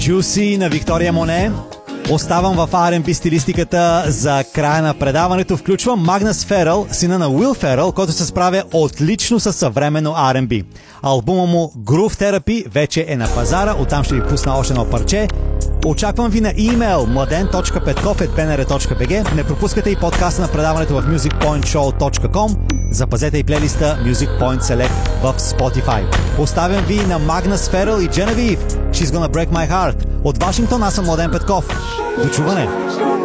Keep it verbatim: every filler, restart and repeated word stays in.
Juicy на Виктория Моне. Оставам в Ар енд Би стилистиката за края на предаването. Включвам Магнус Феръл, сина на Уил Феръл, който се справя отлично със съвременно Ар енд Би. Албума му Groove Therapy вече е на пазара, оттам ще ви пусна още едно парче. Очаквам ви на имейл младен точка петков ет би ен ар точка би джи. Не пропускате и подкаста на предаването в мюзик пойнт шоу точка ком. Запазете и плейлиста Music Point Select в Spotify. Оставям ви на Магнус Феръл и Genevieve. She's Gonna Break My Heart. От Вашингтон аз съм Младен Петков. До чуване!